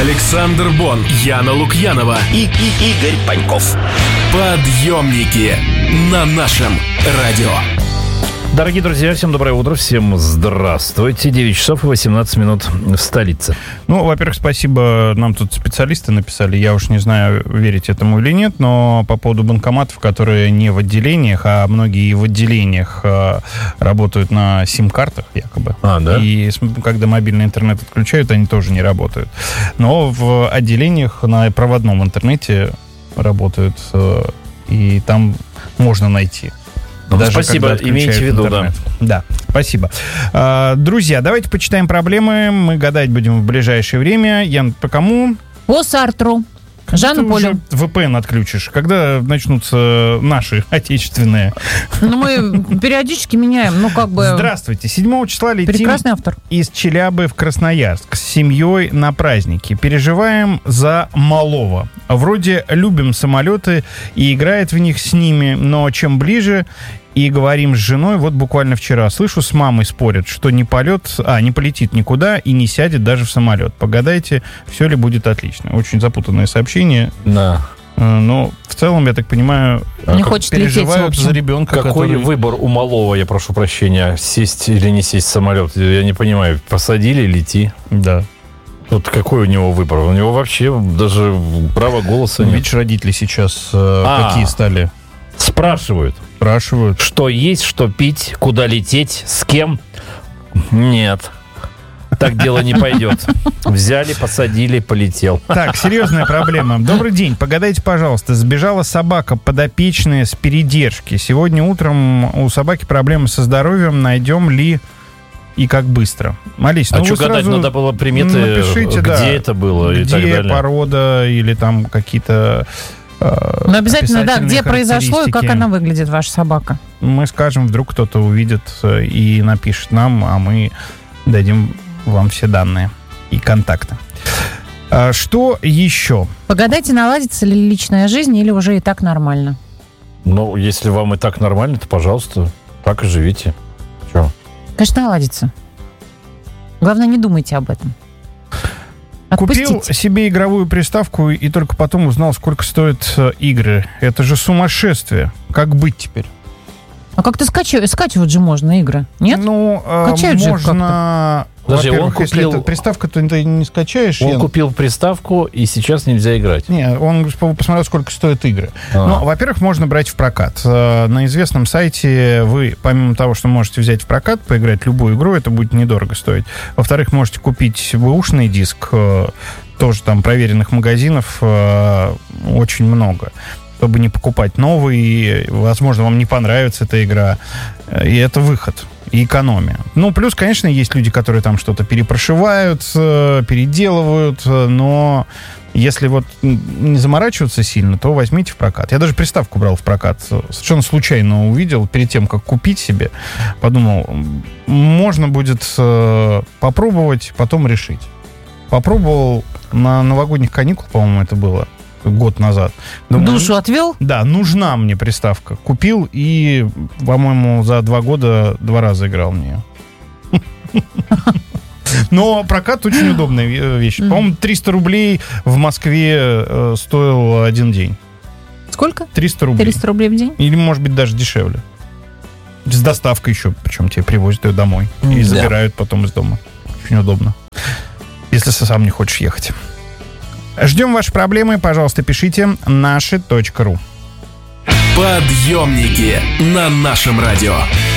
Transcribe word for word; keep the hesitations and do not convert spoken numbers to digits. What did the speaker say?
Александр Бон, Яна Лукьянова и, и Игорь Паньков. Подъемники на нашем радио. Дорогие друзья, всем доброе утро, всем здравствуйте. девять часов и восемнадцать минут в столице. Ну, во-первых, спасибо, нам тут специалисты написали, я уж не знаю, верить этому или нет, но по поводу банкоматов, которые не в отделениях, а многие и в отделениях э, работают на сим-картах якобы. А, да? И когда мобильный интернет отключают, они тоже не работают. Но в отделениях на проводном интернете работают, э, и там можно найти. Даже спасибо, имейте в виду, интернет. Да. Да, спасибо. А, друзья, давайте почитаем проблемы. Мы гадать будем в ближайшее время. Ян, по кому? По Сартру. Жанну Полю. вэ пэ эн отключишь. Когда начнутся наши отечественные? Ну, мы периодически меняем, ну, как бы... Здравствуйте. седьмого числа летим Прекрасный автор. из Челябы в Красноярск с семьей на праздники. Переживаем за малого. Вроде любим самолеты и играет в них с ними, но чем ближе... И говорим с женой, вот буквально вчера, слышу, с мамой спорят, что не полет, а, не полетит никуда и не сядет даже в самолет. Погадайте, все ли будет отлично. Очень запутанное сообщение. Да. Но в целом, я так понимаю, не хочет переживают лететь, за ребенка. Какой который... выбор у малого, я прошу прощения, сесть или не сесть в самолет? Я не понимаю, посадили, лети. Да. Вот какой у него выбор? У него вообще даже права голоса нет. Видишь, родители сейчас э, А. какие стали? Спрашивают. Спрашивают. Что есть, что пить, куда лететь, с кем? Нет. Так дело не пойдет. Взяли, посадили, полетел. Так, серьезная проблема. Добрый день. Погадайте, пожалуйста. Сбежала собака подопечная с передержки. Сегодня утром у собаки проблемы со здоровьем. Найдем ли и как быстро? Молись, а ну что гадать? сразу Надо было приметы, напишите, где да, это было где и так далее. порода или там какие-то... Ну, обязательно, да, где произошло и как она выглядит, ваша собака. Мы скажем, вдруг кто-то увидит и напишет нам, а мы дадим вам все данные и контакты. А что еще? Погадайте, наладится ли личная жизнь или уже и так нормально? Ну, если вам и так нормально, то, пожалуйста, так и живите. Че? Конечно, наладится. Главное, не думайте об этом. Отпустите. Купил себе игровую приставку и только потом узнал, сколько стоят игры. Это же сумасшествие. Как быть теперь? А как-то скачивать, скачивать же можно игры, нет? Ну, Качают же можно... Подожди, Во-первых, он если купил- это приставка, то ты не скачаешь. Он я- купил приставку, и сейчас нельзя играть. Не, он посмотрел, сколько стоят игры. А. Ну, во-первых, можно брать в прокат. Э, На известном сайте вы, помимо того, что можете взять в прокат, поиграть любую игру, это будет недорого стоить. Во-вторых, можете купить бэушный диск, э, тоже там проверенных магазинов э, очень много, чтобы не покупать новый. Возможно, вам не понравится эта игра. Э, И это выход. И экономия. Ну, плюс, конечно, есть люди, которые там что-то перепрошивают, э, переделывают, э, но если вот не заморачиваться сильно, то возьмите в прокат. Я даже приставку брал в прокат. Совершенно случайно увидел, перед тем, как купить себе, подумал, можно будет э, попробовать, потом решить. Попробовал на новогодних каникулах, по-моему, это было год назад. Думаю, Душу отвел? да, нужна мне приставка. Купил и, по-моему, за два года два раза играл в нее. Но прокат очень удобная вещь. По-моему, триста рублей в Москве э, стоил один день. Сколько? триста рублей. триста рублей в день? Или, может быть, даже дешевле. С доставкой еще. Причем тебе привозят ее домой. И Да. забирают потом из дома. Очень удобно. Если ты сам не хочешь ехать. Ждем ваши проблемы. Пожалуйста, пишите наши точка ру. Подъемники на нашем радио.